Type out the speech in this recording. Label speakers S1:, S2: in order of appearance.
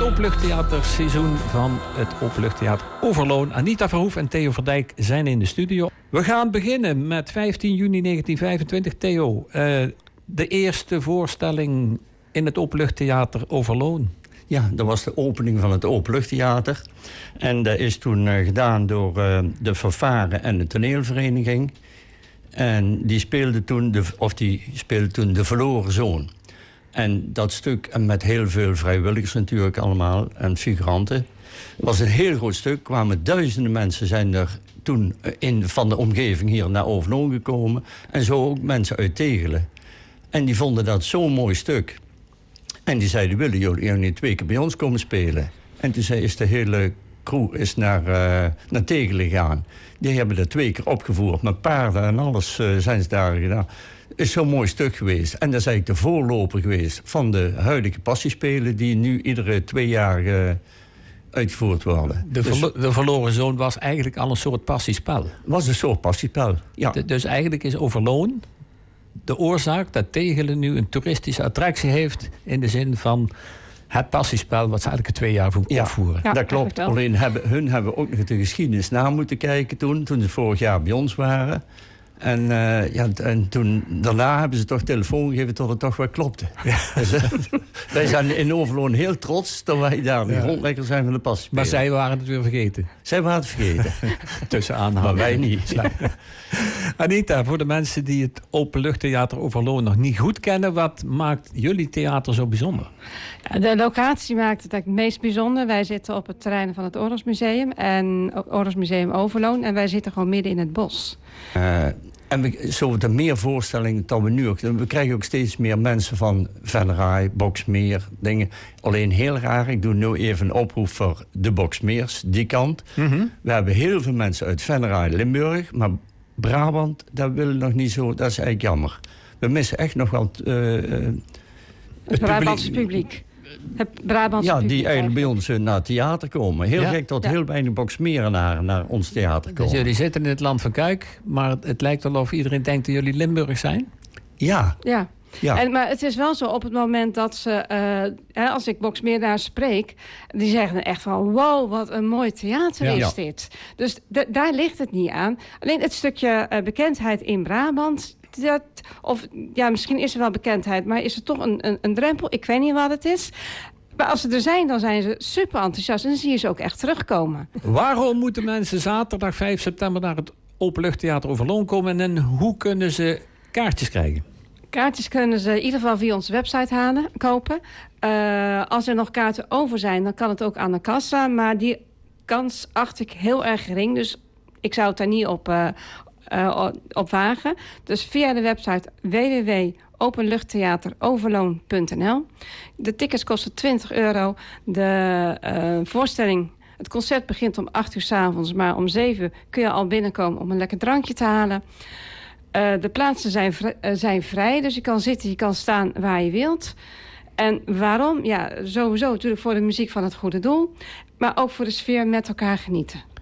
S1: openluchttheaterseizoen van het Openluchttheater Overloon. Anita Verhoef en Theo Verdijk zijn in de studio. We gaan beginnen met 15 juni 1925. Theo, de eerste voorstelling in het Openluchttheater Overloon.
S2: Ja, dat was de opening van het Openluchttheater. En dat is toen gedaan door de fanfare en de toneelvereniging. En die speelde toen de Verloren Zoon. En dat stuk, en met heel veel vrijwilligers natuurlijk allemaal, en figuranten, was een heel groot stuk. Kwamen duizenden mensen zijn er toen van de omgeving hier naar Overloon gekomen. En zo ook mensen uit Tegelen. En die vonden dat zo'n mooi stuk. En die zeiden, willen jullie niet 2 keer bij ons komen spelen? En toen is de hele crew naar Tegelen gegaan. Die hebben dat 2 keer opgevoerd. Met paarden en alles zijn ze daar gedaan. Is zo'n mooi stuk geweest. En dat is eigenlijk de voorloper geweest van de huidige passiespelen die nu iedere 2 jaar uitgevoerd worden.
S1: De Verloren Zoon was eigenlijk al een soort passiespel.
S2: Was een soort passiespel, ja.
S1: Dus eigenlijk is Overloon de oorzaak dat Tegelen nu een toeristische attractie heeft in de zin van het passiespel wat ze eigenlijk 2 jaar opvoeren.
S2: Ja, dat klopt. Alleen hebben ook nog de geschiedenis na moeten kijken toen ze vorig jaar bij ons waren. En toen, daarna hebben ze toch telefoon gegeven tot het toch wel klopte. Ja. Dus, wij zijn in Overloon heel trots dat wij daar de grondlegger zijn van de passiespelen.
S1: Maar zij waren het weer vergeten.
S2: Zij waren het vergeten.
S1: Tussen aanhalen.
S2: Maar wij niet.
S1: Anita, voor de mensen die het Openluchttheater Overloon nog niet goed kennen, wat maakt jullie theater zo bijzonder?
S3: De locatie maakt het eigenlijk het meest bijzonder. Wij zitten op het terrein van het Oorlogsmuseum en Oorlogsmuseum Overloon. En wij zitten gewoon midden in het bos.
S2: En zo de meer voorstellingen dan we nu ook. We krijgen ook steeds meer mensen van Venray, Boxmeer, dingen. Alleen heel raar, ik doe nu even een oproep voor de Boxmeers, die kant. Mm-hmm. We hebben heel veel mensen uit Venray, Limburg, maar Brabant, dat willen nog niet zo. Dat is eigenlijk jammer. We missen echt nog wel
S3: het Brabantse publiek. Het Brabantse publiek
S2: die eigenlijk bij ons naar het theater komen. Heel gek dat heel weinig Boxmerenaren naar ons theater komen.
S1: Dus jullie zitten in het land van Kuik, maar het lijkt wel of iedereen denkt dat jullie Limburg zijn?
S2: Ja.
S3: Maar het is wel zo op het moment dat ze, als ik Boxmeerdaar spreek, die zeggen echt van, wow, wat een mooi theater is dit. Dus daar ligt het niet aan. Alleen het stukje bekendheid in Brabant, misschien is er wel bekendheid, maar is er toch een drempel? Ik weet niet wat het is. Maar als ze er zijn, dan zijn ze super enthousiast en dan zie je ze ook echt terugkomen.
S1: Waarom moeten mensen zaterdag 5 september naar het Openluchttheater Overloon komen en hoe kunnen ze kaartjes krijgen?
S3: Kaartjes kunnen ze in ieder geval via onze website kopen. Als er nog kaarten over zijn, dan kan het ook aan de kassa. Maar die kans acht ik heel erg gering. Dus ik zou het daar niet op wagen. Dus via de website www.openluchttheateroverloon.nl. De tickets kosten €20. De voorstelling, het concert begint om 8 uur 's avonds. Maar om 7 kun je al binnenkomen om een lekker drankje te halen. De plaatsen zijn vrij, dus je kan zitten, je kan staan waar je wilt. En waarom? Ja, sowieso natuurlijk voor de muziek van het goede doel. Maar ook voor de sfeer met elkaar genieten.